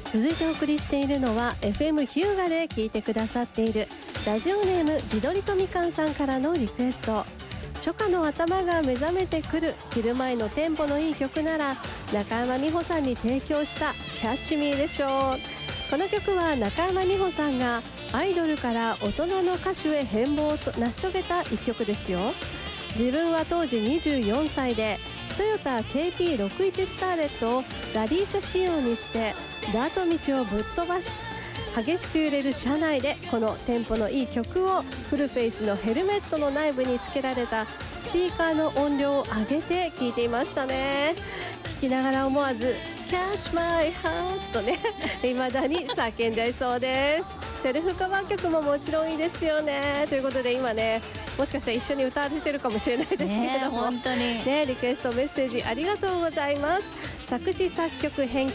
続いてお送りしているのは FM ヒューガで聴いてくださっているラジオネーム自撮りとみかんさんからのリクエスト。初夏の頭が目覚めてくる昼前のテンポのいい曲なら中山美穂さんに提供したキャッチミーでしょう。この曲は中山美穂さんがアイドルから大人の歌手へ変貌を成し遂げた一曲ですよ。自分は当時24歳でトヨタ KP61 スターレットをラリー車仕様にしてダート道をぶっ飛ばし、激しく揺れる車内でこのテンポのいい曲をフルフェイスのヘルメットの内部につけられたスピーカーの音量を上げて聴いていましたね。聴きながら思わず Catch my heart とね未だに叫んじゃいそうです。セルフカバー曲ももちろんいいですよね。ということで今ね、もしかしたら一緒に歌われてるかもしれないですけれども、 本当にね、リクエストメッセージありがとうございます。作詞作曲編